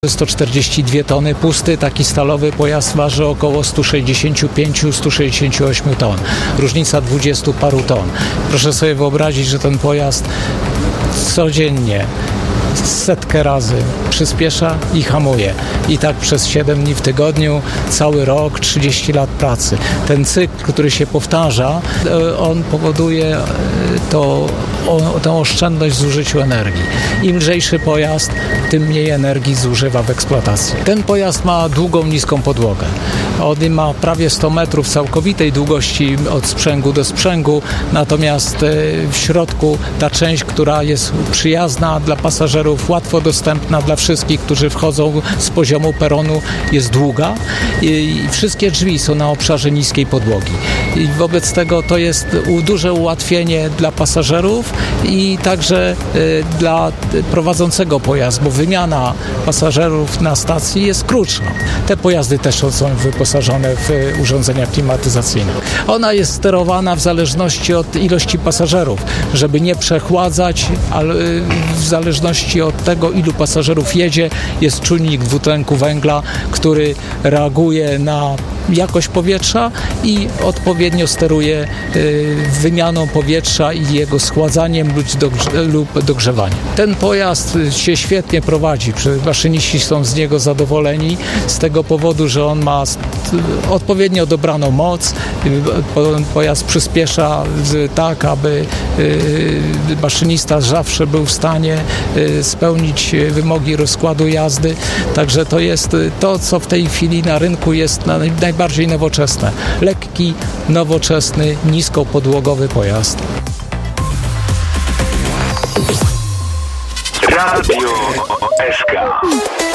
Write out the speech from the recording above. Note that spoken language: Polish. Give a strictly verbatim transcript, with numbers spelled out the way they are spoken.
sto czterdzieści dwie tony, pusty taki stalowy pojazd waży około sto sześćdziesiąt pięć do stu sześćdziesięciu ośmiu ton. Różnica dwudziestu paru ton. Proszę sobie wyobrazić, że ten pojazd codziennie setkę razy przyspiesza i hamuje. I tak przez siedem dni w tygodniu, cały rok, trzydzieści lat pracy. Ten cykl, który się powtarza, on powoduje to, o, tę oszczędność w zużyciu energii. Im lżejszy pojazd, tym mniej energii zużywa w eksploatacji. Ten pojazd ma długą, niską podłogę. On ma prawie sto metrów całkowitej długości od sprzęgu do sprzęgu, natomiast w środku ta część, która jest przyjazna dla pasażerów, łatwo dostępna dla wszystkich, którzy wchodzą z poziomu peronu, jest długa i wszystkie drzwi są na obszarze niskiej podłogi. I wobec tego to jest duże ułatwienie dla pasażerów i także dla prowadzącego pojazd, bo wymiana pasażerów na stacji jest krótsza. Te pojazdy też są wyposażone w urządzenia klimatyzacyjne. Ona jest sterowana w zależności od ilości pasażerów, żeby nie przechładzać, ale w zależności od tego, ilu pasażerów jedzie, jest czujnik dwutlenku węgla, który reaguje na jakość powietrza i odpowiednio steruje y, wymianą powietrza i jego schładzaniem lub, dogrze- lub dogrzewaniem. Ten pojazd się świetnie prowadzi. Maszyniści są z niego zadowoleni z tego powodu, że on ma odpowiednio dobraną moc. Pojazd przyspiesza tak, aby y, maszynista zawsze był w stanie y, spełnić wymogi rozkładu jazdy. Także to jest to, co w tej chwili na rynku jest na, najbardziej nowoczesne. Lekki, nowoczesny, niskopodłogowy pojazd. Radio S K.